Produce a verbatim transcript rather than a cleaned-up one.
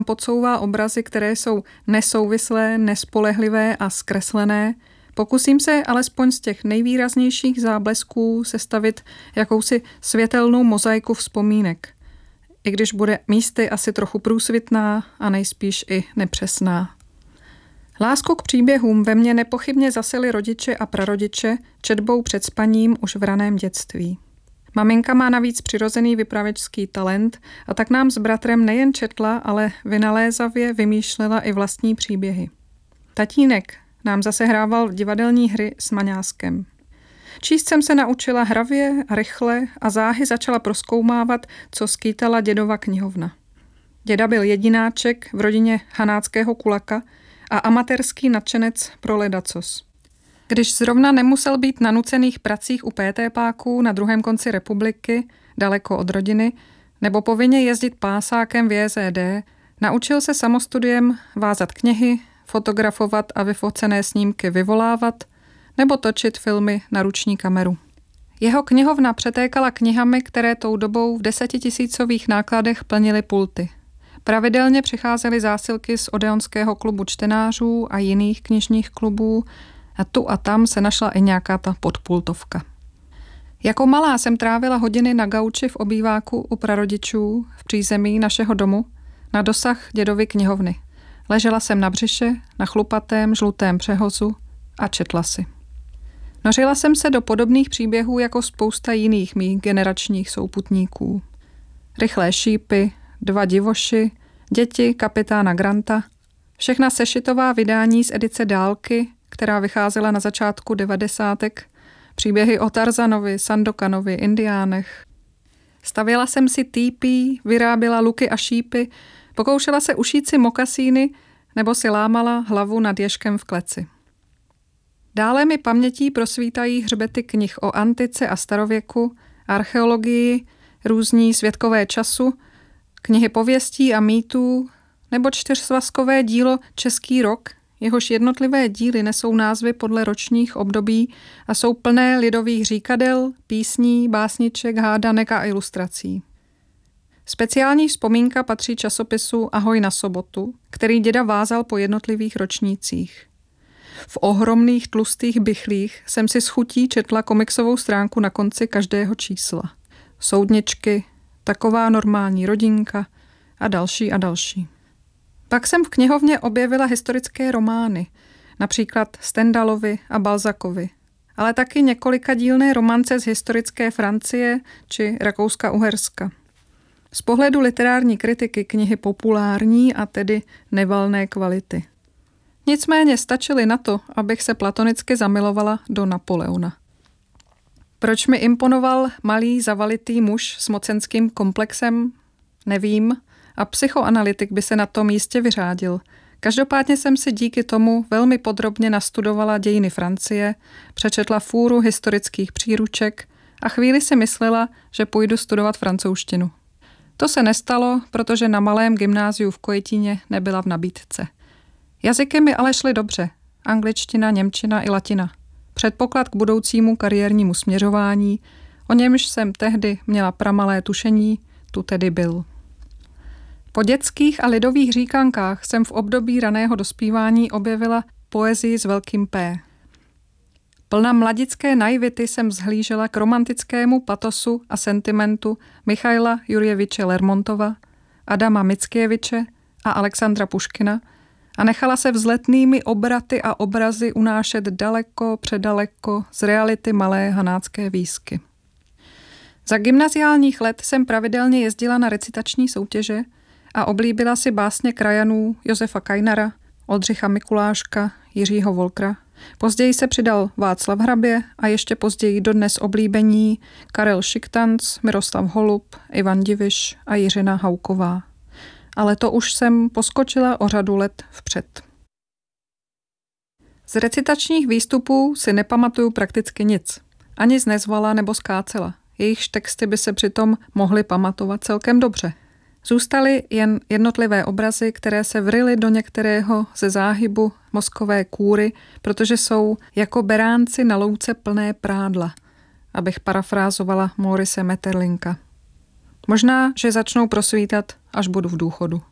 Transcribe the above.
podsouvá obrazy, které jsou nesouvislé, nespolehlivé a zkreslené. Pokusím se alespoň z těch nejvýraznějších záblesků sestavit jakousi světelnou mozaiku vzpomínek, i když bude místy asi trochu průsvitná a nejspíš i nepřesná. Lásku k příběhům ve mně nepochybně zasili rodiče a prarodiče četbou před spaním už v raném dětství. Maminka má navíc přirozený vypravěčský talent a tak nám s bratrem nejen četla, ale vynalézavě vymýšlela i vlastní příběhy. Tatínek nám zase hrával divadelní hry s Maňáskem. Číst jsem se naučila hravě a rychle a záhy začala prozkoumávat, co skýtala dědova knihovna. Děda byl jedináček v rodině hanáckého kulaka a amatérský nadšenec pro ledacos. Když zrovna nemusel být na nucených pracích u pétépáků na druhém konci republiky, daleko od rodiny, nebo povinně jezdit pásákem v J Z D, naučil se samostudiem vázat knihy, fotografovat a vyfocené snímky vyvolávat nebo točit filmy na ruční kameru. Jeho knihovna přetékala knihami, které tou dobou v desetitisícových nákladech plnily pulty. Pravidelně přicházely zásilky z Odeonského klubu čtenářů a jiných knižních klubů a tu a tam se našla i nějaká ta podpultovka. Jako malá jsem trávila hodiny na gauči v obýváku u prarodičů v přízemí našeho domu na dosah dědovy knihovny. Ležela jsem na břiše, na chlupatém, žlutém přehozu a četla si. Nořila jsem se do podobných příběhů jako spousta jiných mých generačních souputníků. Rychlé šípy, dva divoši, děti kapitána Granta, všechna sešitová vydání z edice Dálky, která vycházela na začátku devadesátek, příběhy o Tarzanovi, Sandokanovi, Indiánech. Stavěla jsem si týpí, vyráběla luky a šípy, pokoušela se ušít si mokasíny nebo si lámala hlavu nad ježkem v kleci. Dále mi pamětí prosvítají hřbety knih o antice a starověku, archeologii, různí svědkové času, knihy pověstí a mýtů nebo čtyřsvazkové dílo Český rok, jehož jednotlivé díly nesou názvy podle ročních období a jsou plné lidových říkadel, písní, básniček, hádanek a ilustrací. Speciální vzpomínka patří časopisu Ahoj na sobotu, který děda vázal po jednotlivých ročnících. V ohromných tlustých bychlích jsem si s chutí četla komiksovou stránku na konci každého čísla. Soudničky, Taková normální rodinka a další a další. Pak jsem v knihovně objevila historické romány, například Stendalovi a Balzacovi, ale taky několikadílné romance z historické Francie či Rakouska-Uherska. Z pohledu literární kritiky knihy populární a tedy nevalné kvality. Nicméně stačily na to, abych se platonicky zamilovala do Napoleona. Proč mi imponoval malý zavalitý muž s mocenským komplexem? Nevím a psychoanalytik by se na tom jistě vyřádil. Každopádně jsem si díky tomu velmi podrobně nastudovala dějiny Francie, přečetla fůru historických příruček a chvíli si myslela, že půjdu studovat francouzštinu. To se nestalo, protože na malém gymnáziu v Kojetíně nebyla v nabídce. Jazyky mi ale šly dobře. Angličtina, němčina i latina. Předpoklad k budoucímu kariérnímu směřování, o němž jsem tehdy měla pramalé tušení, tu tedy byl. Po dětských a lidových říkankách jsem v období raného dospívání objevila poezii s velkým P. Plna mladické naivity jsem vzhlížela k romantickému patosu a sentimentu Michaila Jurjeviče Lermontova, Adama Mickieviče a Alexandra Puškina a nechala se vzletnými obraty a obrazy unášet daleko, předaleko z reality malé hanácké výsky. Za gymnaziálních let jsem pravidelně jezdila na recitační soutěže a oblíbila si básně krajanů Josefa Kajnara, Oldřicha Mikuláška, Jiřího Volkra. Později se přidal Václav Hrabě a ještě později dodnes oblíbení Karel Šiktanc, Miroslav Holub, Ivan Diviš a Jiřina Hauková. Ale to už jsem poskočila o řadu let vpřed. Z recitačních výstupů si nepamatuju prakticky nic. Ani z Nezvala nebo Skácela. Jejichž texty by se přitom mohly pamatovat celkem dobře. Zůstaly jen jednotlivé obrazy, které se vryly do některého ze záhybu mozkové kůry, protože jsou jako beránci na louce plné prádla, abych parafrázovala Morise Metterlinka. Možná, že začnou prosvítat, až budu v důchodu.